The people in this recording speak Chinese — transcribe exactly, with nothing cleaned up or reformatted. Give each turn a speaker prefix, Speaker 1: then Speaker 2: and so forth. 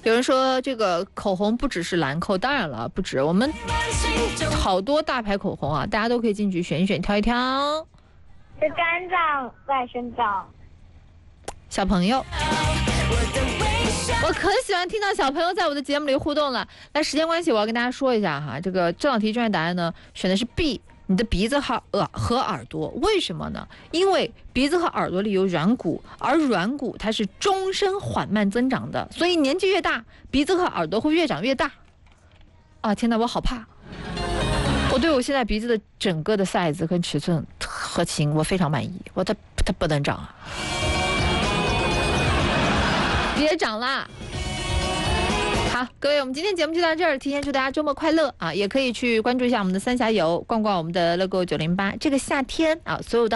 Speaker 1: 有人说这个口红不只是兰蔻，当然了，不止，我们好多大牌口红啊，大家都可以进去选一选，挑一挑。
Speaker 2: 是肝脏外生长。
Speaker 1: 小朋友，我可喜欢听到小朋友在我的节目里互动了。那时间关系，我要跟大家说一下哈，这个这道题正确答案呢，选的是 B。你的鼻子和耳和耳朵，为什么呢？因为鼻子和耳朵里有软骨，而软骨它是终身缓慢增长的，所以年纪越大，鼻子和耳朵会越长越大。啊，天哪，我好怕！我对我现在鼻子的整个的 size 跟尺寸和型，我非常满意。我它它不能长啊，别长啦！好，各位，我们今天节目就到这儿，提前祝大家周末快乐啊！也可以去关注一下我们的三峡游，逛逛我们的乐购九零八。这个夏天啊，所有的